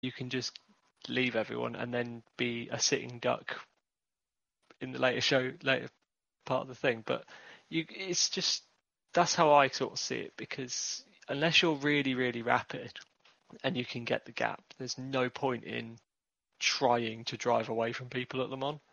you can just leave everyone and then be a sitting duck in the later part of the thing. But it's just, that's how I sort of see it, because unless you're really, really rapid and you can get the gap, there's no point in trying to drive away from people at Le Mans.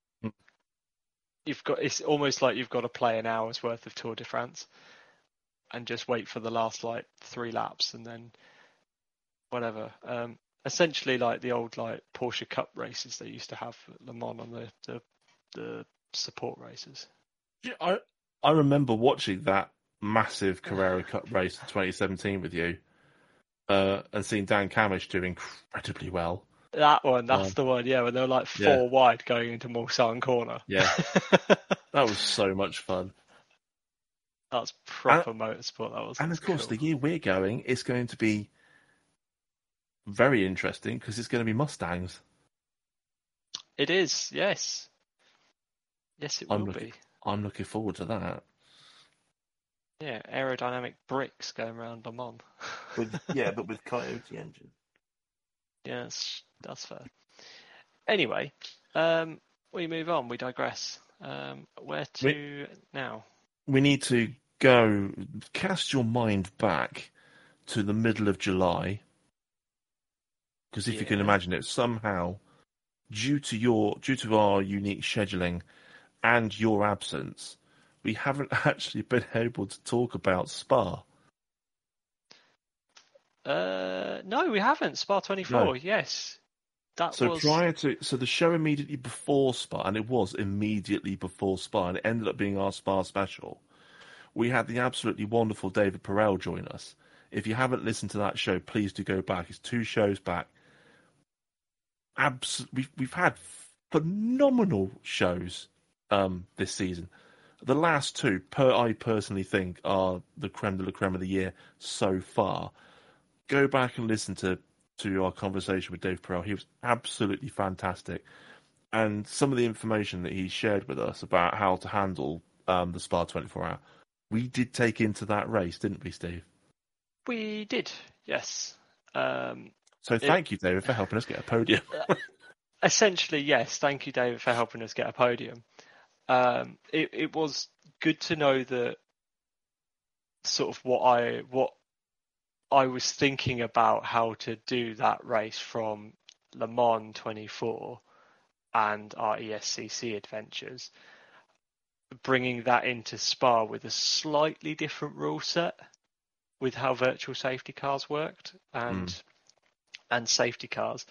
It's almost like you've got to play an hour's worth of Tour de France and just wait for the last like 3 laps and then whatever. Essentially like the old like Porsche Cup races they used to have at Le Mans on the support races. Yeah, I remember watching that massive Carrera Cup race in 2017 with you, and seeing Dan Camish do incredibly well. That one, that's the one, yeah, when they were like 4 wide going into Mulsanne corner. Yeah, that was so much fun. That's proper motorsport. That was. And of course, cool. the year we're going is going to be very interesting because it's going to be Mustangs. It is, yes. Yes, it will be. I'm looking forward to that. Yeah, aerodynamic bricks going around Le Mans. But with Coyote engine. Yes, that's fair. Anyway, we move on. We digress. Where to now? We need to go. Cast your mind back to the middle of July, because if you can imagine it, somehow, due to our unique scheduling and your absence, we haven't actually been able to talk about Spa. No, we haven't. Spa 24, no. Yes. So the show immediately before Spa, and it was immediately before Spa, and it ended up being our Spa special. We had the absolutely wonderful David Perel join us. If you haven't listened to that show, please do go back. It's 2 shows back. We've had phenomenal shows this season. The last 2, I personally think, are the creme de la creme of the year so far. Go back and listen to our conversation with Dave Perel. He was absolutely fantastic. And some of the information that he shared with us about how to handle the Spa 24 Hour, we did take into that race, didn't we, Steve? We did, yes. So thank you, David, for helping us get a podium. Essentially, yes. Thank you, David, for helping us get a podium. It was good to know that sort of what I was thinking about how to do that race from Le Mans 24 and our ESCC adventures, bringing that into Spa with a slightly different rule set with how virtual safety cars worked and safety cars.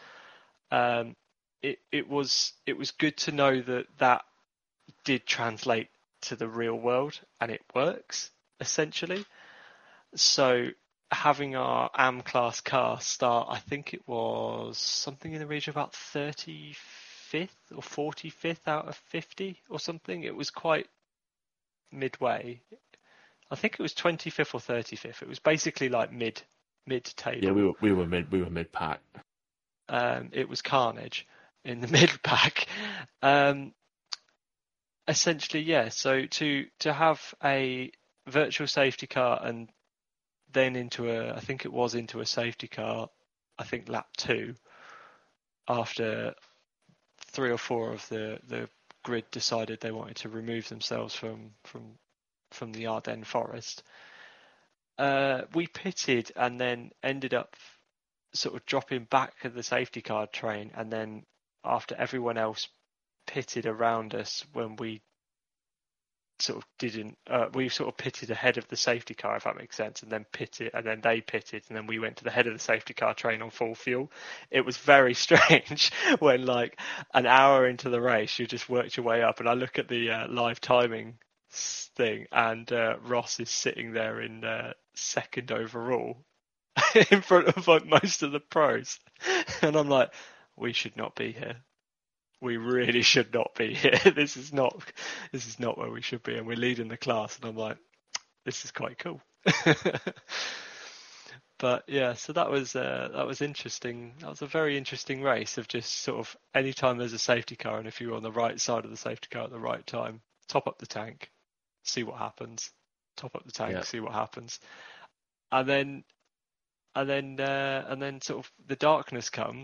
It was good to know that did translate to the real world and it works essentially. So having our AM class car start, I think it was something in the region of about 35th or 45th out of 50 or something. It was quite midway. I think it was 25th or 35th. It was basically like mid table. Yeah, we were mid pack. It was carnage in the mid pack. Essentially, yeah. So to have a virtual safety car and then into a safety car, I think lap 2, after 3 or 4 of the grid decided they wanted to remove themselves from the Ardennes forest. We pitted and then ended up sort of dropping back at the safety car train, and then after everyone else pitted around us, when we sort of didn't, we sort of pitted ahead of the safety car, if that makes sense, and then they pitted, and then we went to the head of the safety car train on full fuel. It was very strange when, like, an hour into the race, you just worked your way up, and I look at the live timing thing, and Ross is sitting there in second overall in front of like most of the pros, and I'm like, we should not be here. We really should not be here. This is not where we should be, and we're leading the class. And I'm like, this is quite cool. But yeah, so that was interesting. That was a very interesting race of just sort of anytime there's a safety car, and if you're on the right side of the safety car at the right time, top up the tank, see what happens. Top up the tank, see what happens, and then and then sort of the darkness comes.